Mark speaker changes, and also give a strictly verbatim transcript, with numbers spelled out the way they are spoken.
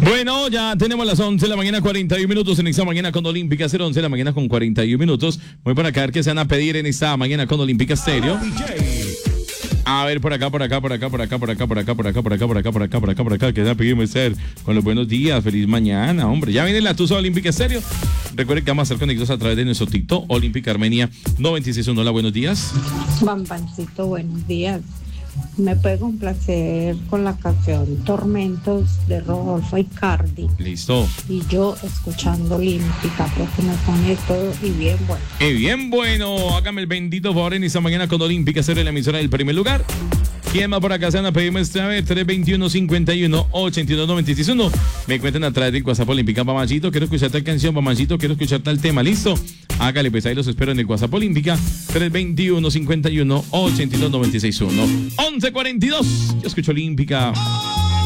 Speaker 1: Bueno, ya tenemos las once de la mañana, cuarenta y un minutos en esta mañana con Olímpica Stereo, once de la mañana con cuarenta y un minutos. Voy para acá a ver qué se van a pedir en esta mañana con Olímpica Stereo. A ver, por acá, por acá, por acá, por acá, por acá, por acá, por acá, por acá, por acá, por acá, por acá, por acá, que se va a pedir ser con los buenos días, feliz mañana, hombre. Ya viene la Tusa Olímpica Stereo. Recuerden que vamos a estar conectados a través de nuestro TikTok, Olímpica Armenia noventa y seis punto uno. Hola, buenos días.
Speaker 2: Bambancito, buenos días. Me puede complacer con la canción Tormentos de Rodolfo Icardi.
Speaker 1: Listo.
Speaker 2: Y yo escuchando Olímpica, porque me pone todo y bien bueno.
Speaker 1: Y bien bueno, hágame el bendito favor en esta mañana con Olímpica Stereo, la emisora del primer lugar. ¿Quién más por acá se van a pedirme esta vez? tres veintiuno, cincuenta y uno, ochenta y dos, noventa y seis uno. Me cuentan a través del WhatsApp Olímpica. Mamacito, quiero escuchar tal canción. Mamacito, quiero escuchar tal tema. ¿Listo? Hágale, pues ahí los espero en el WhatsApp Olímpica. tres veintiuno, cincuenta y uno, ochenta y dos, noventa y seis uno. once cuarenta y dos. Yo escucho Olímpica.